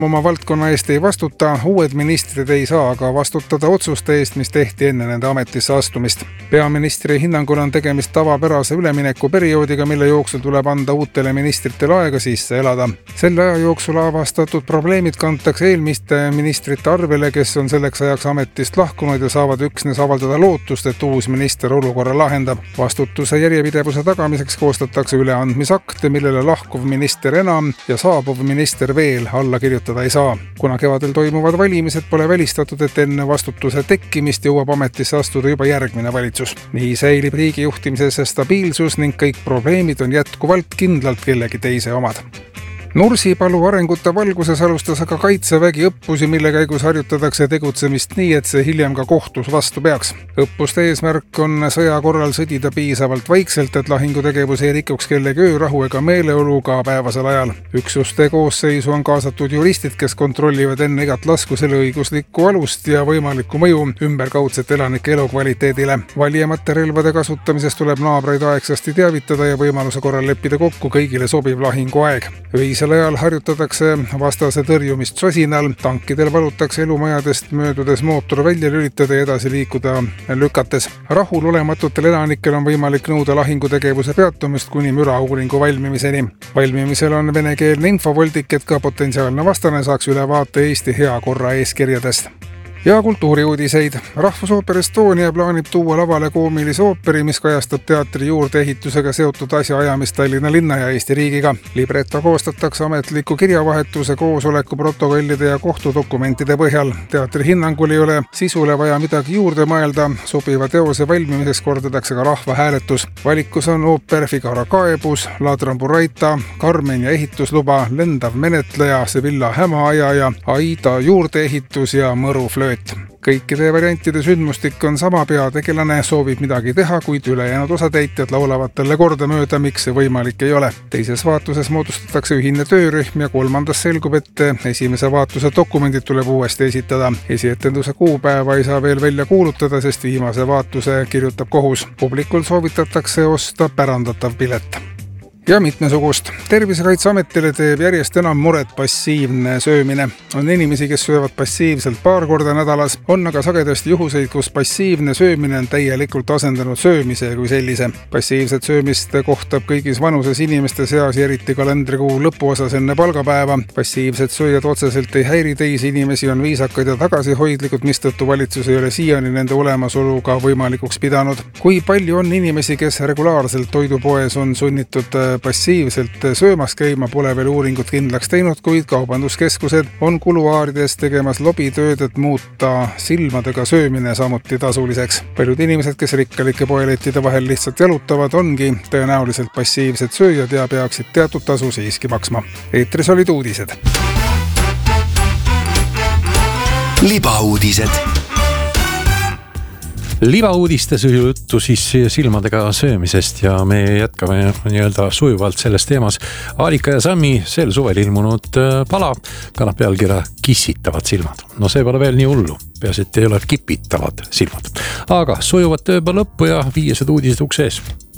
oma valdkonna eest ei vastuta, uued ministrid ei saa aga vastutada otsuste eest, mis tehti enne nende ametisse astumist. Peaministri hinnangul on tegemist tavapärase üleminekuperioodiga, mille jooksul tuleb anda uutele ministritele aega sisse elada. Selle aja jooksul avastatud probleemid kantakse eelmiste ministrite arvele, kes on selleks ajaks ametist lahkunud ja saavad üksnes avaldada lootust, et uus minister olukorra lahendab. Vastutuse järjepidevuse tagamiseks koostatakse üleandmisakte, millele lahkuv minister enam ja saabuv minister veel alla kirjutada ei saa. Kuna kevadel toimuvad valimised, pole välistatud, et enne vastutuse tekkimist jõuab ametisse astuda juba järgmine valitsus. Nii säilib riigi juhtimises stabiilsus ning kõik probleemid on jätkuvalt kindlalt kellegi teise omad. Nursipalu arengute valguses alustas aga Kaitsevägi õppusi, mille käigus harjutatakse tegutsemist nii, et see hiljem ka kohtus vastu peaks. Õppuste eesmärk on sõja korral sõdida piisavalt vaikselt, et lahingutegevus ei rikuks kellegi öörahu ega meeleolu ka päevasel ajal. Üksuste koosseisu on kaasatud juristid, kes kontrollivad enne igat lasku selle õiguslikku alust ja võimalikku mõju ümberkaudset elanike elukvaliteedile. Valijamate relvade kasutamisest tuleb naabreid aegsasti teavitada ja võimaluse korral leppida kokku kõigile sobiv lahinguaeg. Öisel ajal harjutatakse vastase tõrjumist sosinal, tankidel valutakse elumajadest möödudes mootor välja lülitada ja edasi liikuda lükates. Rahulolematutel elanikel on võimalik nõuda lahingutegevuse peatumist kuni mürauuringu valmimiseni. Valmimisel on venekeelne infovoldik, et ka potentsiaalne vastane saaks ülevaate Eesti hea korra eeskirjadest. Ja kultuuriuudiseid. Rahvusooper Estonia plaanib tuua lavale koomilise ooperi, mis kajastab teatri juurdeehitusega seotud asjaajamist Tallinna linna ja Eesti riigiga. Libretto koostatakse ametliku kirjavahetuse, koosoleku protokollide ja kohtudokumentide põhjal. Teatri hinnangul ei ole sisule vaja midagi juurde mõelda. Sobiva teose valmimiseks kordatakse ka rahvahääletus. Valikus on ooper Figaro kaebus, Ladron Buraita, Carmen ja ehitusluba, Lendav menetleja, Sevilla hämaajaja, Aida juurdeehitus ja Mõru flööt. Kõikide variantide sündmustik on sama, peategelane soovib midagi teha, kuid ülejäänud osatäitjad laulavad talle kordamööda, miks see võimalik ei ole. Teises vaatuses moodustatakse ühine töörühm ja kolmandas selgub, et esimese vaatuse dokumendid tuleb uuesti esitada. Esietenduse kuupäeva ei saa veel välja kuulutada, sest viimase vaatuse kirjutab kohus. Publikul soovitatakse osta pärandatav pilet. Ja mitmesugust. Tervisekaitseametile teeb järjest enam muret passiivne söömine. On inimesi, kes söövad passiivselt paar korda nädalas, on aga sagedasti juhuseid, kus passiivne söömine on täielikult asendanud söömise kui sellise. Passiivset söömist kohtab kõigis vanuses inimeste seas ja eriti kalendrikuu lõpuosas enne palgapäeva. Passiivsed sööjad otseselt ei häiri teisi inimesi, on viisakad ja tagasihoidlikud, mistõttu valitsus ei ole siiani nende olemasoluga võimalikuks pidanud. Kui palju on inimesi, kes regulaarselt toidupoes on sunnitud passiivselt söömas käima, pole veel uuringut kindlaks teinud, kuid kaubanduskeskused on kuluaarides tegemas lobitööd, et muuta silmadega söömine samuti tasuliseks. Paljud inimesed, kes rikkalike poelettide vahel lihtsalt jalutavad, ongi tõenäoliselt passiivsed sööjad ja peaksid teatud tasu siiski maksma. Eetris olid uudised. Libauudised. Libauudistes juttu siis silmadega söömisest ja me jätkame sujuvalt selles teemas. Alika ja Sammi sel suvel ilmunud pala kannab pealkirja Kissitavad silmad. No see pole veel nii hullu, peaasi, et ei ole kipitavad silmad. Aga sujuvat tööpäeva lõppu ja 5 uudised ukse ees.